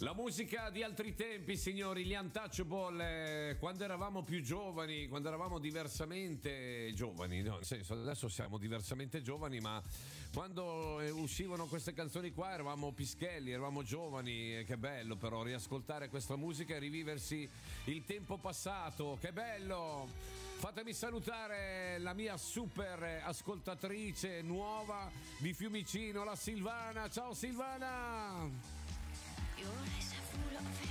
La musica di altri tempi, signori, gli Untouchable, quando eravamo più giovani, quando eravamo diversamente giovani, no? Nel senso, adesso siamo diversamente giovani, ma quando uscivano queste canzoni qua eravamo pischelli, eravamo giovani, e che bello però riascoltare questa musica e riviversi il tempo passato, che bello! Fatemi salutare la mia super ascoltatrice nuova di Fiumicino, la Silvana. Ciao Silvana! Your eyes are full of